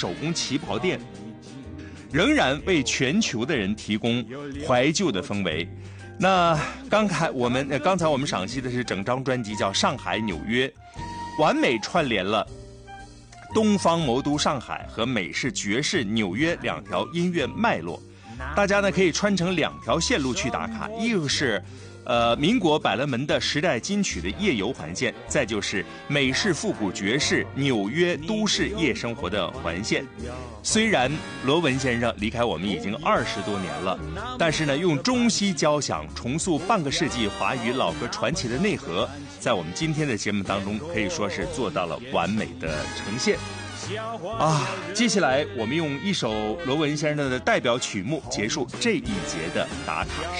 手工旗袍店，仍然为全球的人提供怀旧的氛围。那刚才我们赏析的是整张专辑叫《上海纽约》，完美串联了东方魔都上海和美式爵士纽约两条音乐脉络。大家呢可以穿成两条线路去打卡，一个是民国百乐门的时代金曲的夜游环线，再就是美式复古爵士纽约都市夜生活的环线。虽然罗文先生离开我们已经20多年了，但是呢，用中西交响重塑半个世纪华语老歌传奇的内核，在我们今天的节目当中可以说是做到了完美的呈现。接下来我们用一首罗文先生的代表曲目结束这一节的打卡